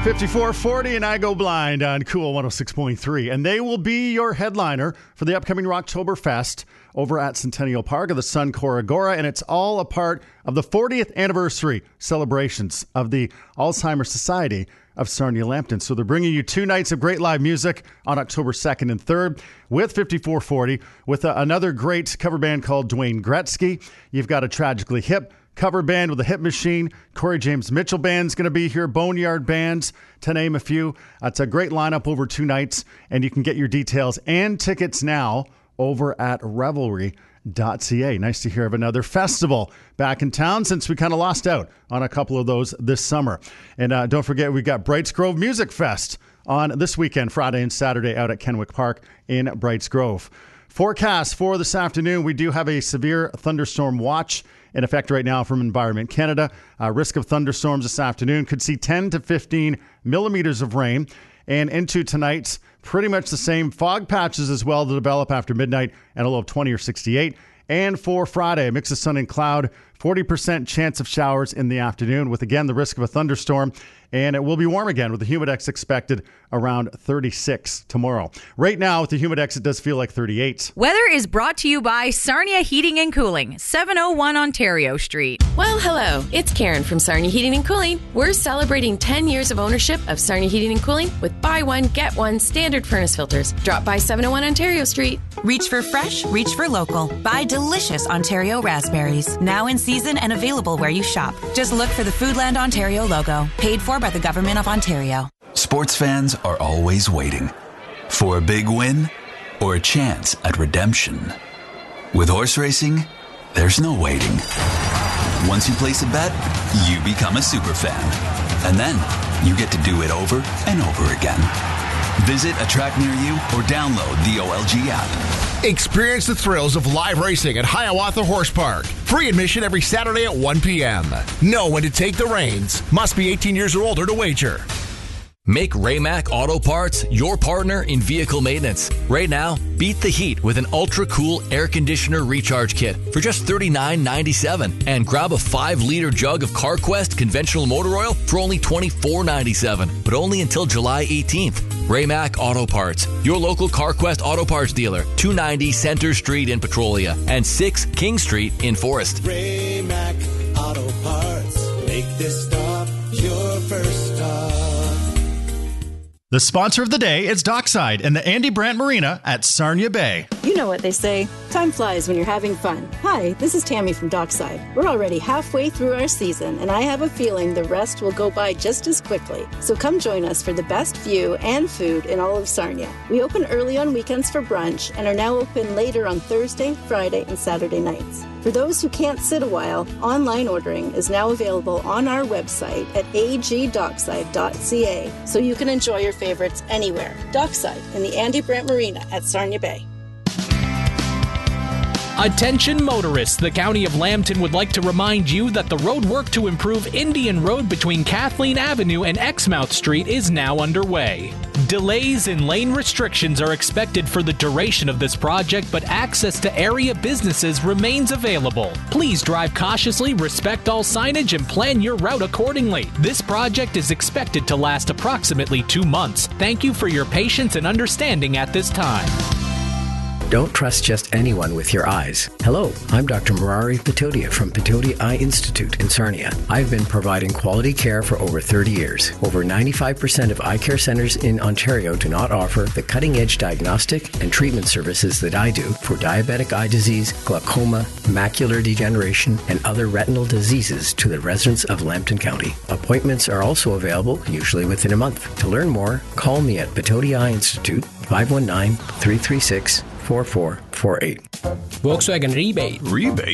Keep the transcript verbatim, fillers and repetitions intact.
fifty-four forty and I Go Blind on Cool one oh six point three. And they will be your headliner for the upcoming Rocktoberfest over at Centennial Park of the Suncor Agora. And it's all a part of the fortieth anniversary celebrations of the Alzheimer's Society of Sarnia Lambton. So they're bringing you two nights of great live music on October second and third with fifty-four forty, with a, another great cover band called Dwayne Gretzky. You've got a Tragically Hip cover band with a Hip Machine. Corey James Mitchell Band's going to be here. Boneyard Bands, to name a few. It's a great lineup over two nights, and you can get your details and tickets now over at revelry dot c a. Nice to hear of another festival back in town, since we kind of lost out on a couple of those this summer. And uh, don't forget, we've got Brights Grove Music Fest on this weekend, Friday and Saturday, out at Kenwick Park in Brights Grove. Forecast for this afternoon, we do have a severe thunderstorm watch in effect right now from Environment Canada. Uh, risk of thunderstorms this afternoon. Could see ten to fifteen millimeters of rain. And into tonight, pretty much the same. Fog patches as well to develop after midnight and a low of twenty or sixty-eight. And for Friday, a mix of sun and cloud, forty percent chance of showers in the afternoon with, again, the risk of a thunderstorm. And it will be warm again with the humidex expected around thirty-six tomorrow. Right now, with the humidex, it does feel like thirty-eight. Weather is brought to you by Sarnia Heating and Cooling, seven oh one Ontario Street. Well, hello. It's Karen from Sarnia Heating and Cooling. We're celebrating ten years of ownership of Sarnia Heating and Cooling with buy one, get one standard furnace filters. Drop by seven oh one Ontario Street. Reach for fresh, reach for local. Buy delicious Ontario raspberries. Now in season and available where you shop. Just look for the Foodland Ontario logo. Paid for by the Government of Ontario. Sports fans are always waiting for a big win or a chance at redemption. With horse racing, there's no waiting. Once you place a bet, you become a super fan. And then you get to do it over and over again. Visit a track near you or download the O L G app. Experience the thrills of live racing at Hiawatha Horse Park. Free admission every Saturday at one p.m. Know when to take the reins. Must be eighteen years or older to wager. Make Raymac Auto Parts your partner in vehicle maintenance. Right now, beat the heat with an ultra-cool air conditioner recharge kit for just thirty-nine ninety-seven. And grab a five liter jug of CarQuest conventional motor oil for only twenty-four ninety-seven. But only until July eighteenth. Raymac Auto Parts, your local CarQuest Auto Parts dealer, two ninety Center Street in Petrolia and six King Street in Forest. Raymac Auto Parts, make this stop your first stop. The sponsor of the day is Dockside and the Andy Brandt Marina at Sarnia Bay. You know what they say, time flies when you're having fun. Hi, this is Tammy from Dockside. We're already halfway through our season, and I have a feeling the rest will go by just as quickly. So come join us for the best view and food in all of Sarnia. We open early on weekends for brunch and are now open later on Thursday, Friday, and Saturday nights. For those who can't sit a while, online ordering is now available on our website at a g dockside dot c a, so you can enjoy your favorites anywhere. Dockside in the Andy Brandt Marina at Sarnia Bay. Attention motorists, the County of Lambton would like to remind you that the road work to improve Indian Road between Kathleen Avenue and Exmouth Street is now underway. Delays and lane restrictions are expected for the duration of this project, but access to area businesses remains available. Please drive cautiously, respect all signage, and plan your route accordingly. This project is expected to last approximately two months. Thank you for your patience and understanding at this time. Don't trust just anyone with your eyes. Hello, I'm Doctor Murari Patodia from Patodia Eye Institute in Sarnia. I've been providing quality care for over thirty years. Over ninety-five percent of eye care centers in Ontario do not offer the cutting-edge diagnostic and treatment services that I do for diabetic eye disease, glaucoma, macular degeneration, and other retinal diseases to the residents of Lambton County. Appointments are also available, usually within a month. To learn more, call me at Patodia Eye Institute, five one nine, three three six, four four four eight. Volkswagen rebate. Rebate?